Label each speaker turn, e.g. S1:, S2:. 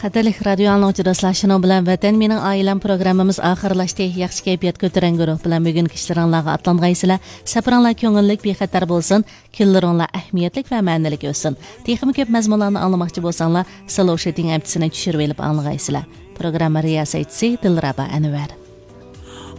S1: Qatarlik radio anglagıcı dostlar, şunun bilan Vatan mening oilam programmamiz oxirlashdi. Yaxshi kayfiyat ko'taran guruh bilan bugungi ishlaringizga atlangaysizlar. Safaringlar ko'ngillik, bexatar bo'lsin, kunlaringlar ahamiyatli va ma'nilik o'tsin. Texnik ko'p mazmunlarni anglamoqchi bo'lsanglar, slow shooting appisini tushirib olib anglaysizlar. Programma riyosatchisi Dilraba Anvar.